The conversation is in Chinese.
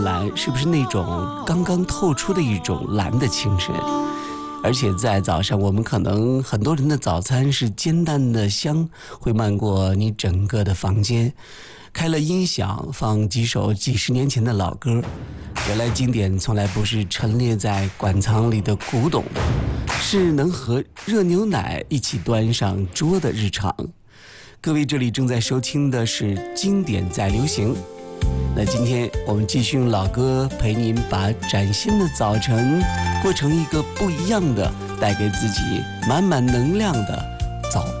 蓝是不是那种刚刚透出的一种蓝的清晨？而且在早上，我们可能很多人的早餐是煎蛋的香，会漫过你整个的房间。开了音响，放几首几十年前的老歌。原来经典从来不是陈列在馆藏里的古董，是能和热牛奶一起端上桌的日常。各位，这里正在收听的是经典在流行。那今天我们继续用老歌陪您把崭新的早晨过成一个不一样的，带给自己满满能量的早